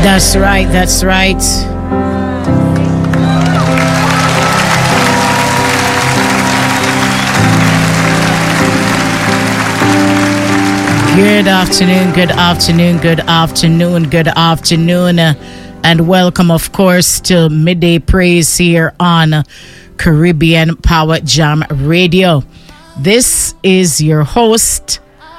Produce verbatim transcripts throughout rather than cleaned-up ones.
That's right, that's right. Good afternoon, good afternoon, good afternoon, good afternoon, uh, and welcome, of course, to Midday Praise here on Caribbean Power Jam Radio. This is your host,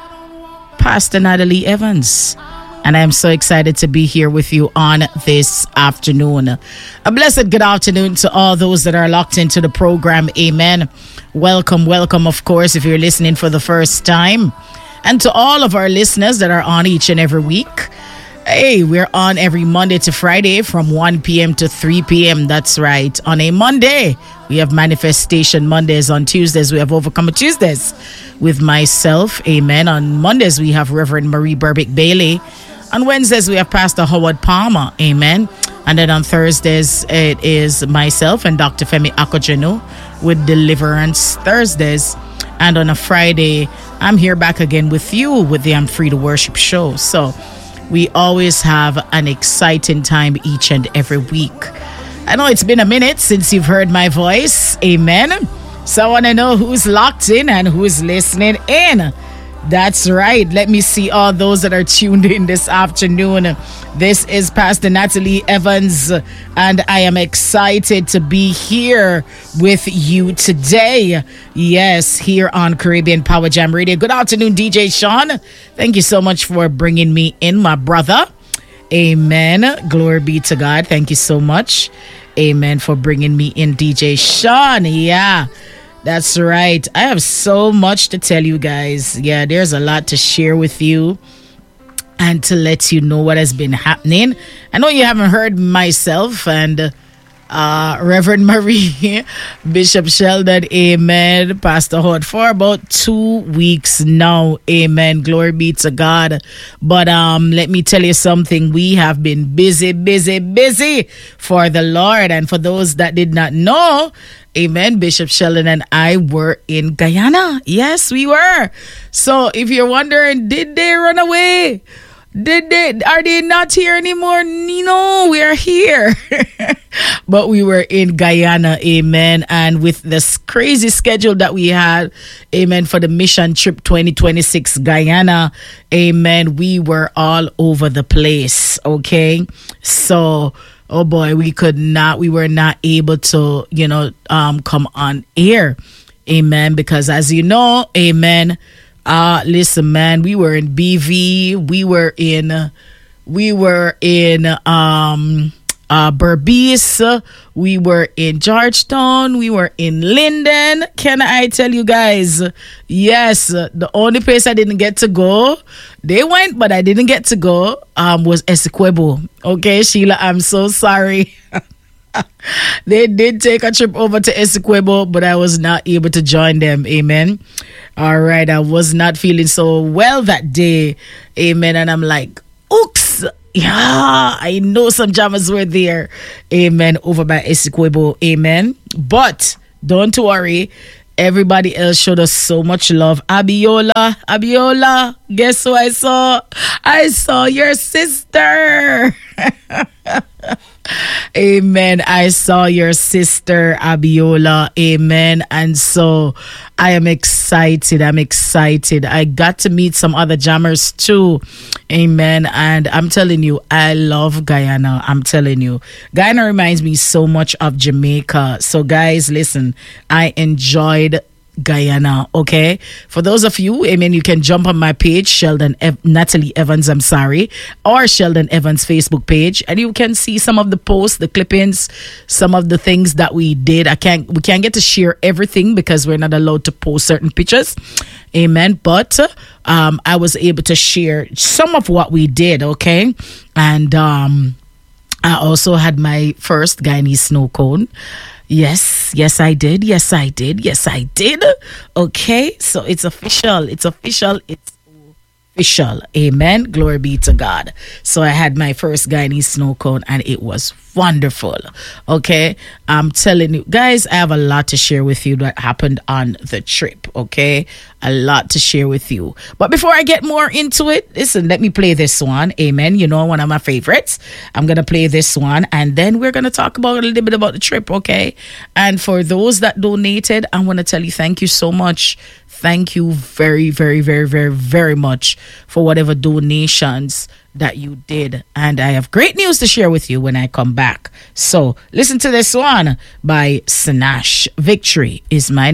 Pastor Natalie Evans, and I'm so excited to be here with you on this afternoon. A blessed good afternoon to all those that are locked into the program. Amen. Welcome, welcome, of course, if you're listening for the first time. And to all of our listeners that are on each and every week. Hey, we're on every Monday to Friday from one p.m. to three p.m. That's right. On a Monday, we have Manifestation Mondays. On Tuesdays, we have Overcomer Tuesdays with myself. Amen. On Mondays, we have Reverend Marie Burbick Bailey. On Wednesdays, we have Pastor Howard Palmer. Amen. And then on Thursdays, it is myself and Doctor Femi Akojenu with Deliverance Thursdays. And on a Friday, I'm here back again with you with the I'm Free to Worship show. So we always have an exciting time each and every week. I know it's been a minute since you've heard my voice. Amen. So I want to know who's locked in and who's listening in. That's right. Let me see all those that are tuned in this afternoon. This is Pastor Natalie Evans, and I am excited to be here with you today. Yes, here on Caribbean Power Jam Radio. Good afternoon, D J Sean. Thank you so much for bringing me in, my brother. Amen. Glory be to God. Thank you so much. Amen for bringing me in, D J Sean. Yeah. That's right. I have so much to tell you guys. Yeah, there's a lot to share with you and to let you know what has been happening. I know you haven't heard myself and uh, Reverend Marie, Bishop Sheldon, amen, Pastor Howard for about two weeks now. Amen. Glory be to God. But um, let me tell you something. We have been busy, busy, busy for the Lord. And for those that did not know, amen, Bishop Sheldon and I were in Guyana. Yes, we were. So if you're wondering, did they run away? Did they, are they not here anymore? No, we are here. But we were in Guyana, amen. And with this crazy schedule that we had, amen, for the mission trip twenty twenty-six Guyana, amen, we were all over the place, okay? So, oh boy, we could not, we were not able to, you know, um, come on air. Amen. Because as you know, amen. Uh, listen, man, we were in B V. We were in, uh, we were in, um, uh, Berbice. We were in Georgetown. We were in Linden. Can I tell you guys? Yes, the only place I didn't get to go, they went, but I didn't get to go, um, was Essequibo. Okay, Sheila, I'm so sorry. They did take a trip over to Essequibo, but I was not able to join them. Amen. All right. I was not feeling so well that day. Amen. And I'm like, oops. Yeah, I know some jammers were there. Amen. Over by Essequibo. Amen. But don't worry. Everybody else showed us so much love. Abiola, Abiola, guess who I saw? I saw your sister. Amen. I saw your sister, Abiola. Amen. And so I am excited. I'm excited. I got to meet some other jammers too. Amen. And I'm telling you, I love Guyana. I'm telling you. Guyana reminds me so much of Jamaica. So guys, listen, I enjoyed Guyana, okay? For those of you, I mean, you can jump on my page, Sheldon Ev- Natalie Evans, I'm sorry, or Sheldon Evans Facebook page, and you can see some of the posts, the clippings, some of the things that we did. I can't, we can't get to share everything because we're not allowed to post certain pictures, amen. But um, I was able to share some of what we did, okay? And um, I also had my first Guyanese snow cone. Yes, yes, I did. Yes, I did. Yes, I did. Okay, so it's official. It's official. It's official. Amen. Glory be to God. So I had my first Guyanese snow cone and it was wonderful. Okay. I'm telling you guys, I have a lot to share with you that happened on the trip. Okay. A lot to share with you. But before I get more into it, listen, let me play this one. Amen. You know, one of my favorites. I'm going to play this one and then we're going to talk about a little bit about the trip. Okay. And for those that donated, I want to tell you, thank you so much. Thank you very, very, very, very, very much for whatever donations that you did. And I have great news to share with you when I come back. So listen to this one by Sinash. Victory is my